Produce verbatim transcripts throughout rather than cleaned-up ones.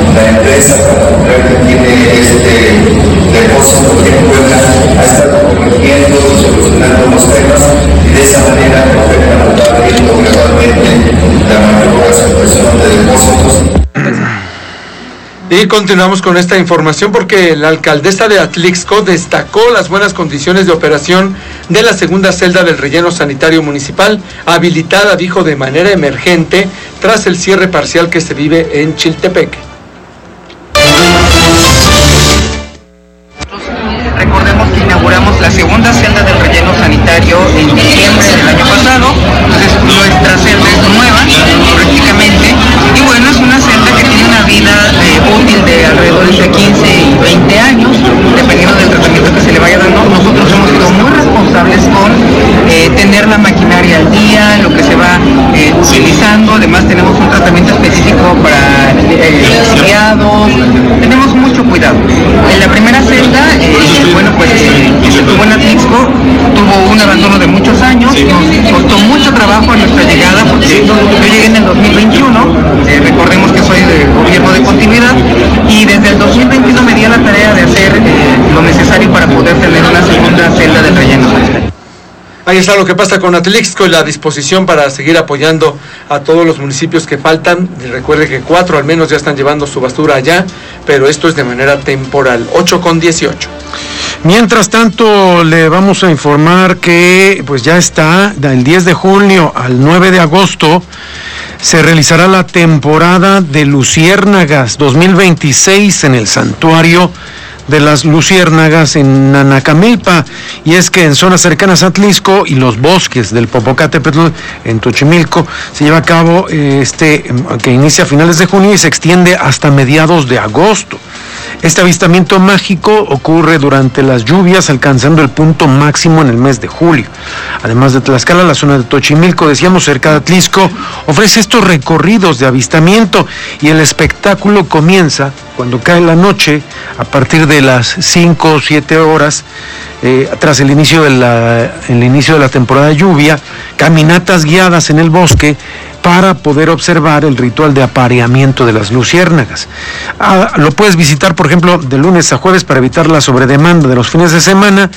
La empresa particular que tiene este depósito que en Puebla ha estado corrigiendo y solucionando los temas, y de esa manera Profeca está abriendo gradualmente la mayor aceptación de depósitos. Y continuamos con esta información porque la alcaldesa de Atlixco destacó las buenas condiciones de operación de la segunda celda del relleno sanitario municipal, habilitada, dijo, de manera emergente tras el cierre parcial que se vive en Chiltepec. Recordemos que inauguramos la segunda celda del relleno sanitario en diciembre del año pasado, entonces nuestra celda es nueva prácticamente, y bueno, es una celda que tiene una vida eh, útil de alrededor de quince y veinte años, dependiendo del tratamiento que se le vaya dando. Nosotros hemos sido muy responsables con eh, tener la maquinaria al día, lo que se va eh, utilizando. Además tenemos un tratamiento específico para eh, exiliados, tenemos mucho cuidado. En la primera celda, eh, bueno, pues eh, que se tuvo en Atlixco, tuvo un abandono de muchos años, nos costó mucho trabajo a nuestra llegada, porque yo llegué en el dos mil veintiuno, eh, recordemos que soy de gobierno de continuidad, y desde el dos mil veintiuno me di a la tarea de hacer eh, lo necesario para poder tener una segunda celda del relleno sanitario. Ahí está lo que pasa con Atlixco y la disposición para seguir apoyando a todos los municipios que faltan. Y recuerde que cuatro al menos ya están llevando su basura allá, pero esto es de manera temporal. ocho con dieciocho. Mientras tanto, le vamos a informar que pues ya está, del diez de junio al nueve de agosto, se realizará la temporada de Luciérnagas dos mil veintiséis en el Santuario de las Luciérnagas en Nanacamilpa, y es que en zonas cercanas a Atlixco y los bosques del Popocatépetl en Xochimilco se lleva a cabo eh, este que inicia a finales de junio y se extiende hasta mediados de agosto. Este avistamiento mágico ocurre durante las lluvias, alcanzando el punto máximo en el mes de julio. Además de Tlaxcala, la zona de Xochimilco, decíamos cerca de Atlixco, ofrece estos recorridos de avistamiento, y el espectáculo comienza cuando cae la noche, a partir de las cinco o siete horas, eh, tras el inicio de la, el inicio de la temporada de lluvia, caminatas guiadas en el bosque para poder observar el ritual de apareamiento de las luciérnagas. Ah, lo puedes visitar, por ejemplo, de lunes a jueves para evitar la sobredemanda de los fines de semana,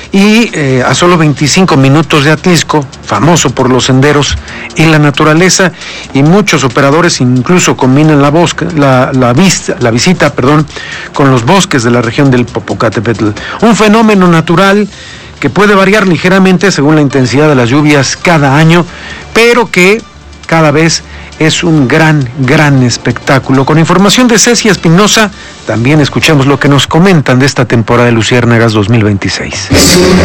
y eh, a solo veinticinco minutos de Atlixco, famoso por los senderos y la naturaleza, y muchos operadores incluso combinan la, bosque, la, la, vista, la visita perdón, con los bosques de la región del Popocatépetl. Un fenómeno natural que puede variar ligeramente según la intensidad de las lluvias cada año, pero que cada vez es un gran, gran espectáculo. Con información de Ceci Espinosa, también escuchamos lo que nos comentan de esta temporada de Luciérnagas dos mil veintiséis. Es un